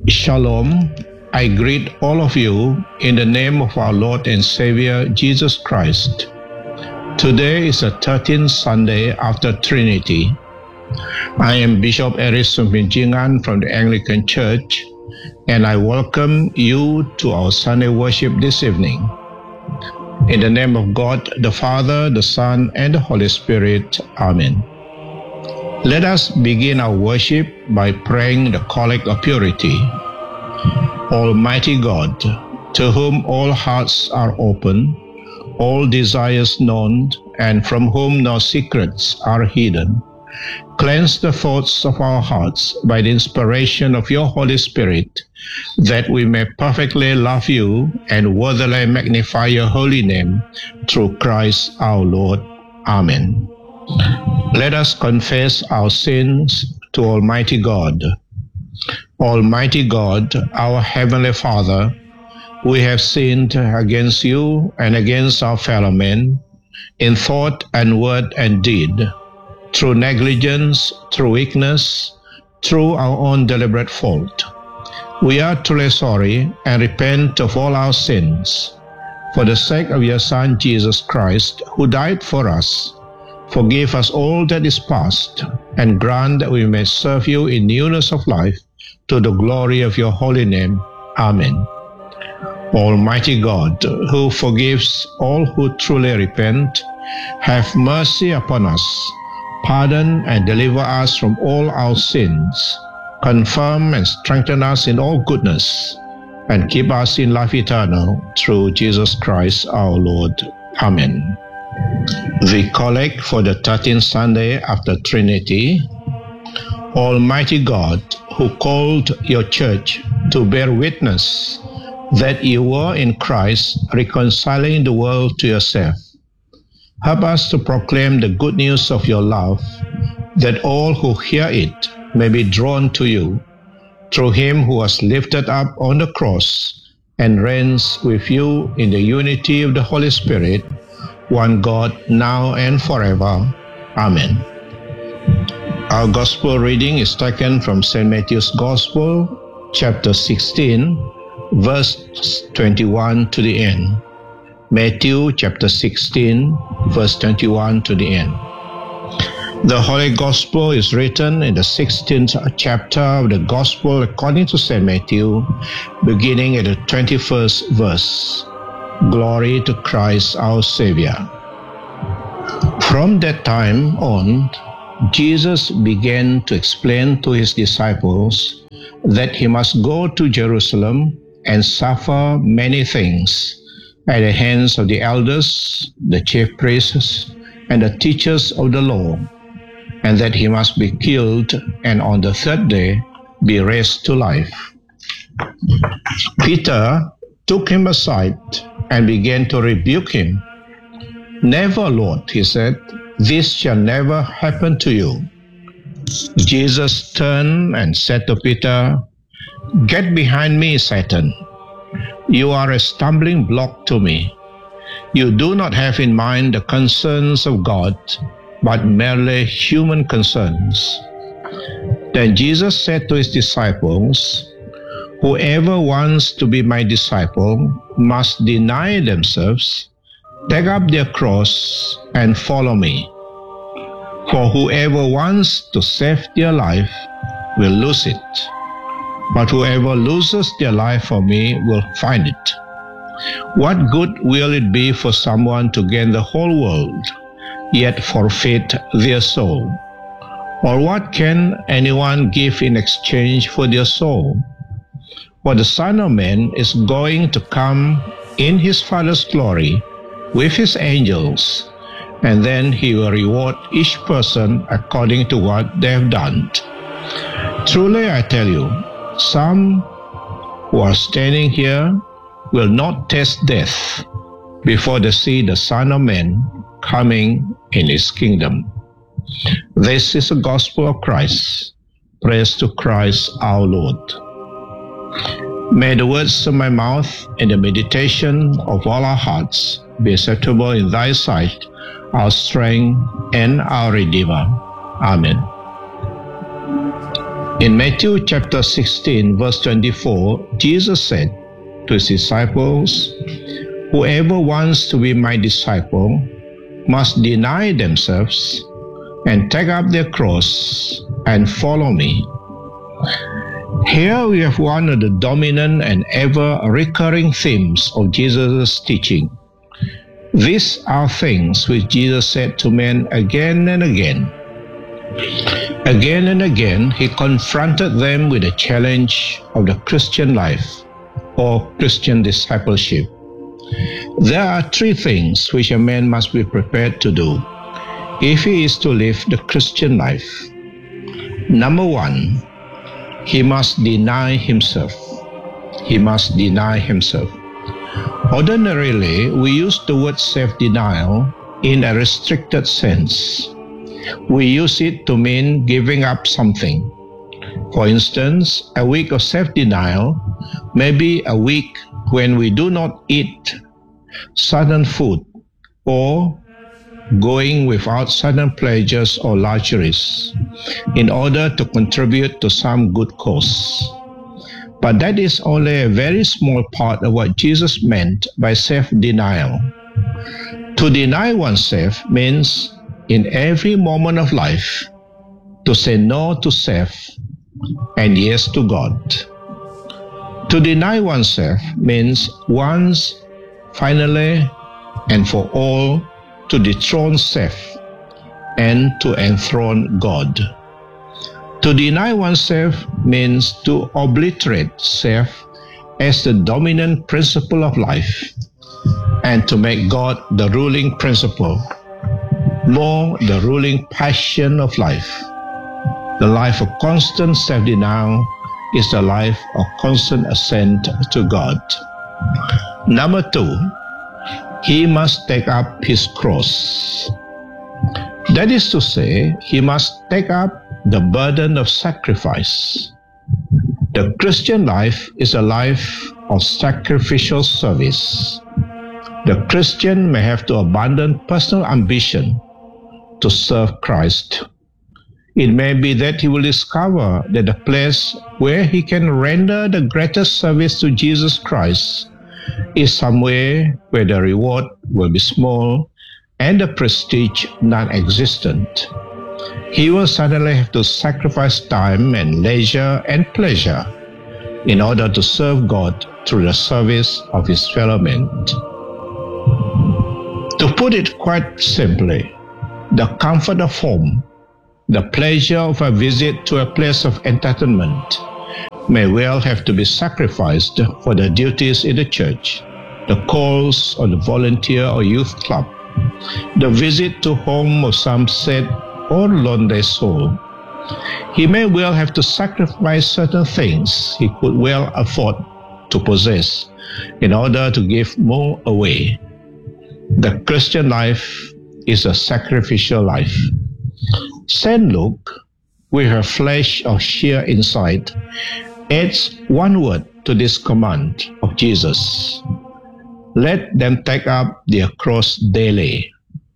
Shalom. I greet all of you in the name of our Lord and Savior Jesus Christ. Today is the 13th Sunday after Trinity. I am Bishop Eric Sumpinjingan from the Anglican Church, and I welcome you to our Sunday worship this evening. In the name of God, the Father, the Son, and the Holy Spirit. Amen. Let us begin our worship by praying the Collect of Purity. Almighty God, to whom all hearts are open, all desires known, and from whom no secrets are hidden, cleanse the thoughts of our hearts by the inspiration of your Holy Spirit, that we may perfectly love you and worthily magnify your holy name through Christ our Lord. Amen. Let us confess our sins to Almighty God. Almighty God, our Heavenly Father, we have sinned against you and against our fellow men in thought and word and deed, through negligence, through weakness, through our own deliberate fault. We are truly sorry and repent of all our sins. For the sake of your Son, Jesus Christ, who died for us, forgive us all that is past, and grant that we may serve you in newness of life, to the glory of your holy name. Amen. Almighty God, who forgives all who truly repent, have mercy upon us, pardon and deliver us from all our sins, confirm and strengthen us in all goodness, and keep us in life eternal, through Jesus Christ our Lord. Amen. The Collect for the 13th Sunday after Trinity. Almighty God, who called your church to bear witness that you were in Christ reconciling the world to yourself, help us to proclaim the good news of your love, that all who hear it may be drawn to you, through him who was lifted up on the cross and reigns with you in the unity of the Holy Spirit, one God, now and forever. Amen. Our Gospel reading is taken from St. Matthew's Gospel, chapter 16, verse 21 to the end. Matthew chapter 16, verse 21 to the end. The Holy Gospel is written in the 16th chapter of the Gospel according to St. Matthew, beginning at the 21st verse. Glory to Christ our Savior. From that time on, Jesus began to explain to his disciples that he must go to Jerusalem and suffer many things at the hands of the elders, the chief priests, and the teachers of the law, and that he must be killed and on the third day be raised to life. Peter took him aside and began to rebuke him. "Never, Lord," he said, "this shall never happen to you." Jesus turned and said to Peter, "Get behind me, Satan. You are a stumbling block to me. You do not have in mind the concerns of God, but merely human concerns." Then Jesus said to his disciples, "Whoever wants to be my disciple must deny themselves, take up their cross, and follow me. For whoever wants to save their life will lose it, but whoever loses their life for me will find it. What good will it be for someone to gain the whole world, yet forfeit their soul? Or what can anyone give in exchange for their soul? For the Son of Man is going to come in his Father's glory with his angels, and then he will reward each person according to what they have done. Truly I tell you, some who are standing here will not taste death before they see the Son of Man coming in his kingdom." This is the gospel of Christ. Praise to Christ our Lord. May the words of my mouth and the meditation of all our hearts be acceptable in thy sight, our strength and our Redeemer. Amen. In Matthew chapter 16, verse 24, Jesus said to his disciples, "Whoever wants to be my disciple must deny themselves and take up their cross and follow me." Here we have one of the dominant and ever recurring themes of Jesus' teaching. These are things which Jesus said to men again and again. Again and again, he confronted them with the challenge of the Christian life or Christian discipleship. There are three things which a man must be prepared to do if he is to live the Christian life. Number one, he must deny himself. He must deny himself. Ordinarily, we use the word self-denial in a restricted sense. We use it to mean giving up something. For instance, a week of self-denial may be a week when we do not eat certain food or going without certain pleasures or luxuries in order to contribute to some good cause. But that is only a very small part of what Jesus meant by self-denial. To deny oneself means in every moment of life to say no to self and yes to God. To deny oneself means once, finally, and for all to dethrone self and to enthrone God. To deny oneself means to obliterate self as the dominant principle of life and to make God the ruling principle, more the ruling passion of life. The life of constant self-denial is the life of constant assent to God. Number two, he must take up his cross. That is to say, he must take up the burden of sacrifice. The Christian life is a life of sacrificial service. The Christian may have to abandon personal ambition to serve Christ. It may be that he will discover that the place where he can render the greatest service to Jesus Christ is somewhere where the reward will be small and the prestige non-existent. He will suddenly have to sacrifice time and leisure and pleasure in order to serve God through the service of his fellow men. To put it quite simply, the comfort of home, the pleasure of a visit to a place of entertainment may well have to be sacrificed for the duties in the church, the calls of the volunteer or youth club, the visit to home of some sad or lonely soul. He may well have to sacrifice certain things he could well afford to possess in order to give more away. The Christian life is a sacrificial life. St. Luke, with her flash of sheer insight, adds one word to this command of Jesus. Let them take up their cross daily.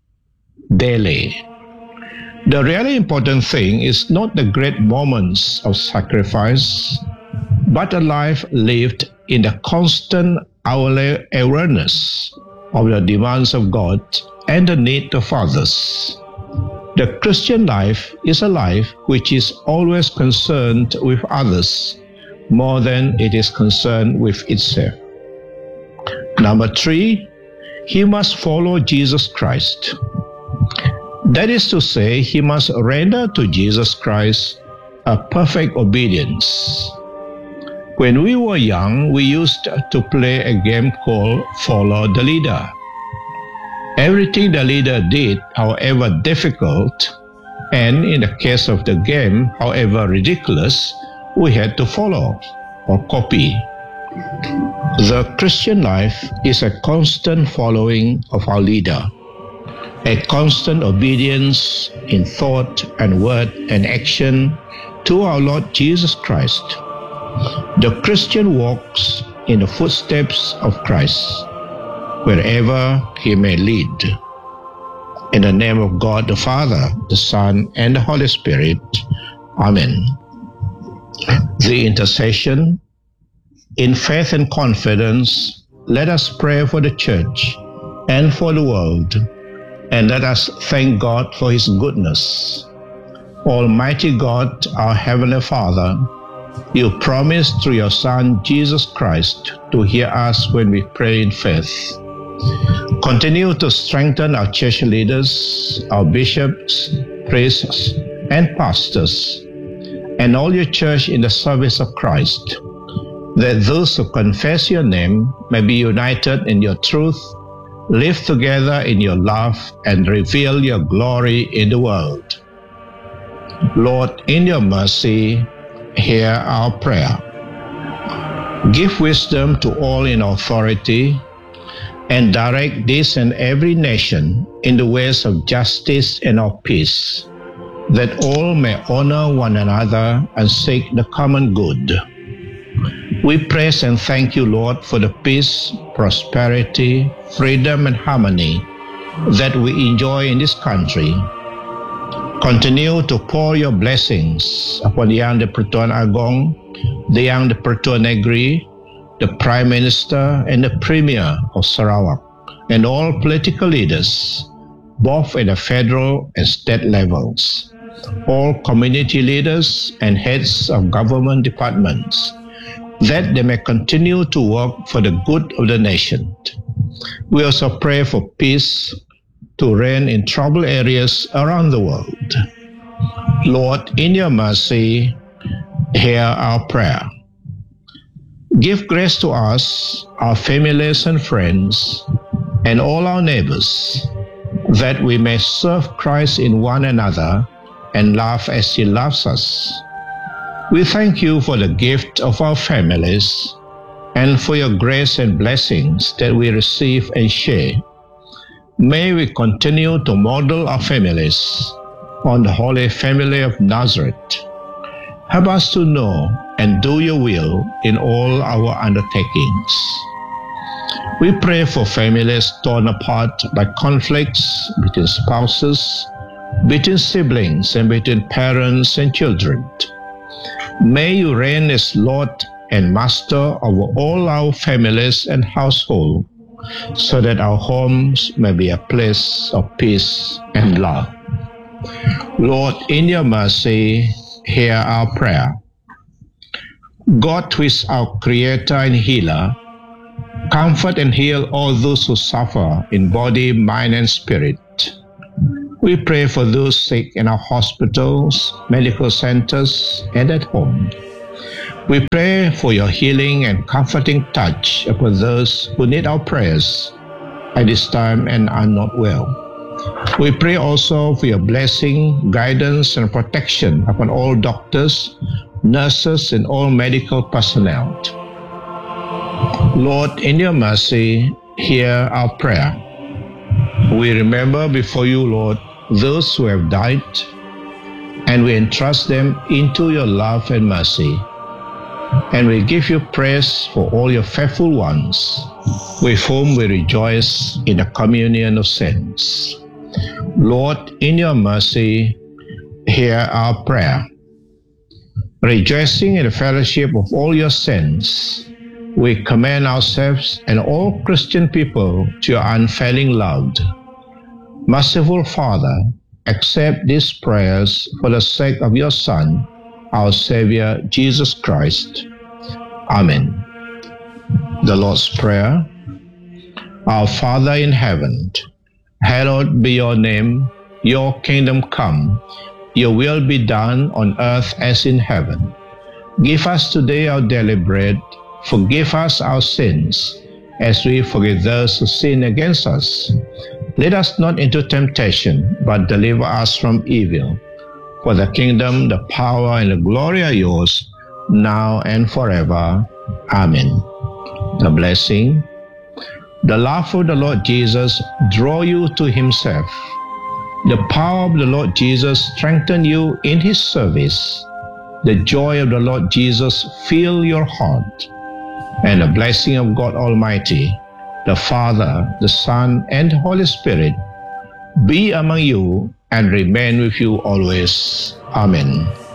Daily. The really important thing is not the great moments of sacrifice, but a life lived in the constant hourly awareness of the demands of God and the need of others. The Christian life is a life which is always concerned with others more than it is concerned with itself. Number three, he must follow Jesus Christ. That is to say, he must render to Jesus Christ a perfect obedience. When we were young, we used to play a game called Follow the Leader. Everything the leader did, however difficult, and in the case of the game, however ridiculous, we had to follow or copy. The Christian life is a constant following of our leader, a constant obedience in thought and word and action to our Lord Jesus Christ. The Christian walks in the footsteps of Christ, wherever he may lead. In the name of God the Father, the Son, and the Holy Spirit. Amen. the intercession. In faith and confidence, let us pray for the church and for the world, and let us thank God for His goodness. Almighty God, our Heavenly Father, You promised through Your Son, Jesus Christ, to hear us when we pray in faith. Continue to strengthen our church leaders, our bishops, priests, and pastors, and all Your church in the service of Christ, that those who confess Your name may be united in Your truth, live together in Your love, and reveal Your glory in the world. Lord, in Your mercy, hear our prayer. Give wisdom to all in authority, and direct this and every nation in the ways of justice and of peace, that all may honor one another and seek the common good. We praise and thank You, Lord, for the peace, prosperity, freedom, and harmony that we enjoy in this country. Continue to pour Your blessings upon the Yang di-Pertuan Agong, the Yang di-Pertuan Negeri, the Prime Minister and the Premier of Sarawak, and all political leaders, both at the federal and state levels, all community leaders and heads of government departments, that they may continue to work for the good of the nation. We also pray for peace to reign in troubled areas around the world. Lord, in Your mercy, hear our prayer. Give grace to us, our families and friends, and all our neighbors, that we may serve Christ in one another and love as He loves us. We thank You for the gift of our families and for Your grace and blessings that we receive and share. May we continue to model our families on the Holy Family of Nazareth. Help us to know and do Your will in all our undertakings. We pray for families torn apart by conflicts between spouses, between siblings, and between parents and children. May You reign as Lord and Master over all our families and household, so that our homes may be a place of peace and love. Lord, in Your mercy, hear our prayer. God, who is our Creator and Healer, comfort and heal all those who suffer in body, mind, and spirit. We pray for those sick in our hospitals, medical centers, and at home. We pray for Your healing and comforting touch upon those who need our prayers at this time and are not well. We pray also for Your blessing, guidance, and protection upon all doctors, nurses, and all medical personnel. Lord, in Your mercy, hear our prayer. We remember before You, Lord, those who have died, and we entrust them into Your love and mercy. And we give You praise for all Your faithful ones, with whom we rejoice in the communion of saints. Lord, in Your mercy, hear our prayer. Rejoicing in the fellowship of all Your saints, we commend ourselves and all Christian people to Your unfailing love. Merciful Father, accept these prayers for the sake of Your Son, our Savior, Jesus Christ. Amen. The Lord's Prayer. Our Father in heaven, hallowed be Your name. Your kingdom come. Your will be done on earth as in heaven. Give us today our daily bread. Forgive us our sins, as we forgive those who sin against us. Lead us not into temptation, but deliver us from evil. For the kingdom, the power, and the glory are Yours, now and forever. Amen. The blessing. The love of the Lord Jesus draw you to Himself. The power of the Lord Jesus strengthen you in His service. The joy of the Lord Jesus fill your heart. And the blessing of God Almighty, the Father, the Son, and the Holy Spirit be among you and remain with you always. Amen.